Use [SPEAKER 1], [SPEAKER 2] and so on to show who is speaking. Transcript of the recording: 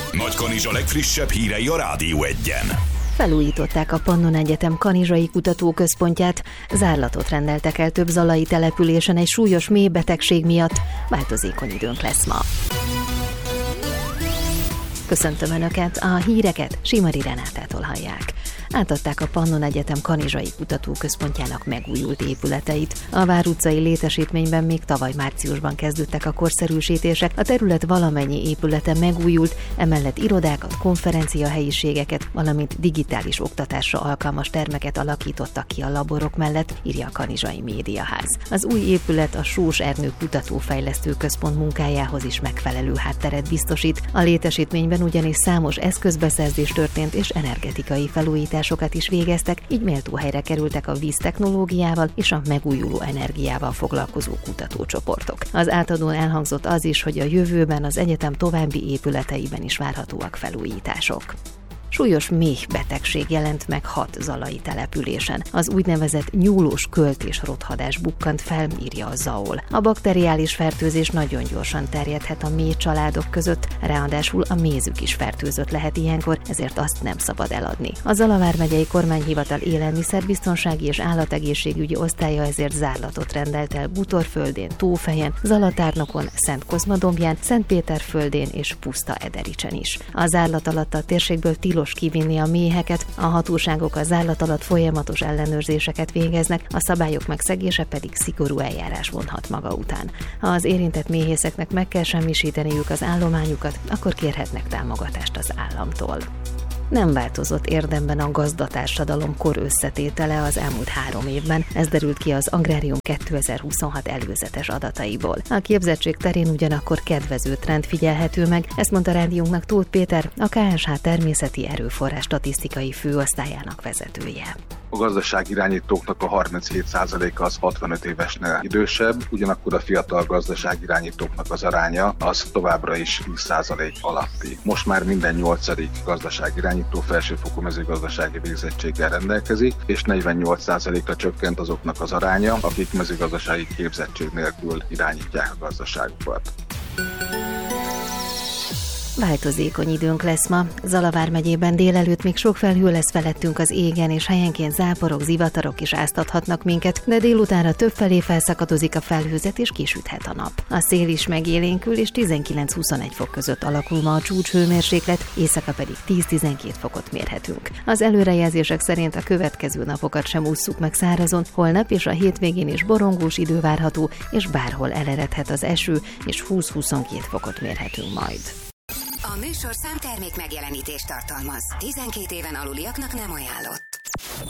[SPEAKER 1] Nagykanizsa legfrissebb hírei a Rádió 1-en.
[SPEAKER 2] Felújították a Pannon Egyetem Kanizsai Kutatóközpontját, zárlatot rendeltek el több zalai településen egy súlyos méhbetegség miatt, változékony időnk lesz ma. Köszöntöm Önöket, a híreket Simari Renátától hallják. Átadták a Pannon Egyetem Kanizsai Kutatóközpontjának megújult épületeit. A Vár utcai létesítményben még tavaly márciusban kezdődtek a korszerűsítések, a terület valamennyi épülete megújult, emellett irodákat, konferenciahelyiségeket, valamint digitális oktatásra alkalmas termeket alakítottak ki a laborok mellett, írja a Kanizsai Médiaház. Az új épület a Sós Ernő Kutatófejlesztő Központ munkájához is megfelelő hátteret biztosít. A létesítményben ugyanis számos eszközbeszerzés történt és energetikai felújításokat is végeztek, így méltó helyre kerültek a víztechnológiával és a megújuló energiával foglalkozó kutatócsoportok. Az átadón elhangzott az is, hogy a jövőben az egyetem további épületeiben is várhatóak felújítások. Súlyos méhbetegség jelent meg 6 zalai településen. Az úgynevezett nyúlós költ és rothadás bukkant fel, írja a ZAOL. A bakteriális fertőzés nagyon gyorsan terjedhet a méh családok között, ráadásul a mézük is fertőzött lehet ilyenkor, ezért azt nem szabad eladni. A Zala vármegyei kormányhivatal élelmiszerbiztonsági és állategészségügyi osztálya ezért zárlatot rendelt el Bútorföldén, Tófejen, Zalatárnokon, Szentkozmadombján, Szentpéterföldén és Puszta-Edericsen is. A zárlat alatt a térségből tilos kivinni a méheket, a hatóságok a zárlat alatt folyamatos ellenőrzéseket végeznek, a szabályok megszegése pedig szigorú eljárás vonhat maga után. Ha az érintett méhészeknek meg kell semmisíteniük az állományukat, akkor kérhetnek támogatást az államtól. Nem változott érdemben a gazdatársadalom kor összetétele az elmúlt 3 évben, ez derült ki az Agrárium 2026 előzetes adataiból. A képzettség terén ugyanakkor kedvező trend figyelhető meg, ezt mondta rádiónknak Tóth Péter, a KSH természeti erőforrás statisztikai főosztályának vezetője.
[SPEAKER 3] A gazdaságirányítóknak a 37%-a az 65 évesnél idősebb, ugyanakkor a fiatal gazdaságirányítóknak az aránya az továbbra is 10% alatti. Most már minden 8. gazdaságirányító felsőfokú mezőgazdasági végzettséggel rendelkezik, és 48%-ra csökkent azoknak az aránya, akik mezőgazdasági képzettség nélkül irányítják a gazdaságukat.
[SPEAKER 2] Változékony időnk lesz ma. Zala vármegyében délelőtt még sok felhő lesz felettünk az égen, és helyenként záporok, zivatarok is áztathatnak minket, de délutánra többfelé felszakadozik a felhőzet és kisüthet a nap. A szél is megélénkül, és 19-21 fok között alakul ma a csúcshőmérséklet, éjszaka pedig 10-12 fokot mérhetünk. Az előrejelzések szerint a következő napokat sem ússzuk meg szárazon, holnap és a hétvégén is borongós idő várható, és bárhol eleredhet az eső, és 20-22 fokot mérhetünk majd.
[SPEAKER 4] A műsorszám termék megjelenítést tartalmaz. 12 éven aluliaknak nem ajánlott.